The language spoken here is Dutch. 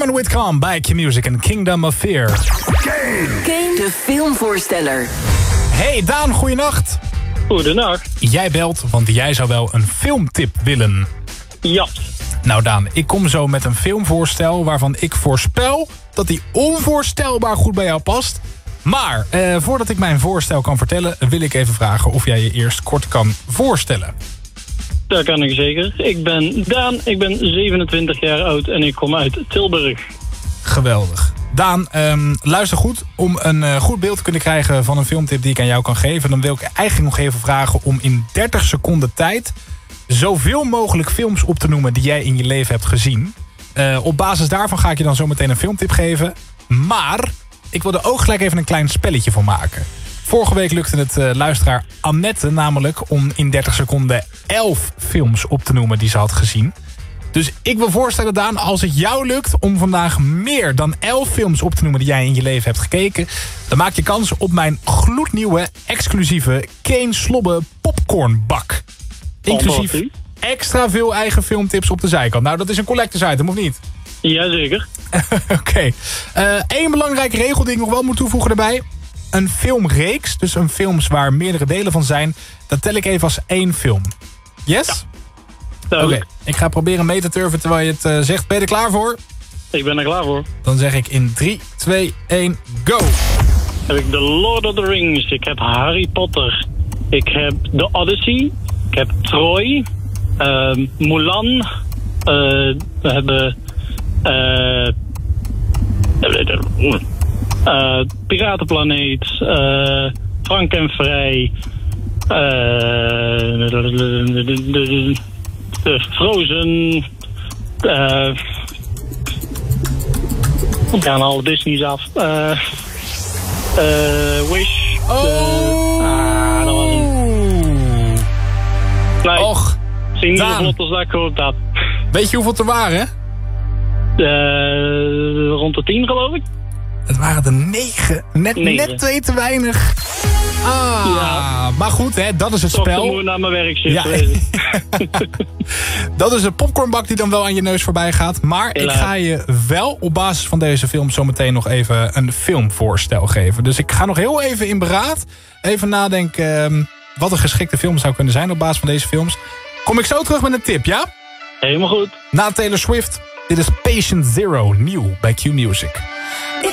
Simon Whitcomb bij Q-Music en Kingdom of Fear. Kane, de filmvoorsteller. Hey Daan, goeienacht. Goedenacht. Jij belt, want jij zou wel een filmtip willen. Ja. Nou Daan, ik kom zo met een filmvoorstel waarvan ik voorspel dat die onvoorstelbaar goed bij jou past. Maar voordat ik mijn voorstel kan vertellen, wil ik even vragen of jij je eerst kort kan voorstellen. Dat kan ik zeker. Ik ben Daan, ik ben 27 jaar oud en ik kom uit Tilburg. Geweldig. Daan, luister goed. Om een goed beeld te kunnen krijgen van een filmtip die ik aan jou kan geven, dan wil ik eigenlijk nog even vragen om in 30 seconden tijd zoveel mogelijk films op te noemen die jij in je leven hebt gezien. Op basis daarvan ga ik je dan zo meteen een filmtip geven. Maar ik wil er ook gelijk even een klein spelletje van maken. Vorige week lukte het luisteraar Annette namelijk om in 30 seconden 11 films op te noemen die ze had gezien. Dus ik wil voorstellen, Daan, als het jou lukt om vandaag meer dan 11 films op te noemen die jij in je leven hebt gekeken, dan maak je kans op mijn gloednieuwe, exclusieve Kane Slobbe popcornbak. Inclusief extra veel eigen filmtips op de zijkant. Nou, dat is een collectors item, of niet? Jazeker. Oké. Eén belangrijke regel die ik nog wel moet toevoegen erbij. Een filmreeks, dus een films waar meerdere delen van zijn, dat tel ik even als 1 film. Yes? Ja. Oké. Ik ga proberen mee te turven terwijl je het zegt. Ben je er klaar voor? Ik ben er klaar voor. Dan zeg ik in 3, 2, 1, go! Heb ik The Lord of the Rings, ik heb Harry Potter, ik heb The Odyssey, ik heb Troy, Mulan, we hebben Piratenplaneet, Frank en Vrij, Frozen, we gaan alle Disney's af, Wish. Dat was hem. Nee, Och, zie niet zo Daan. vlot als dat ik gehoopt had. Weet je hoeveel er waren? Rond de 10 geloof ik. Het waren er 9. Net 2 te weinig. Ja. Maar goed, hè, dat is het Toch te spel. moe naar mijn werk zitten. Ja. Dat is een popcornbak die dan wel aan je neus voorbij gaat. Maar Helaas. ik ga je wel op basis van deze film zometeen nog even een filmvoorstel geven. Dus ik ga nog heel even in beraad. Even nadenken wat een geschikte film zou kunnen zijn op basis van deze films. Kom ik zo terug met een tip, ja? Helemaal goed. Na Taylor Swift, dit is Patient Zero, nieuw bij Q-Music.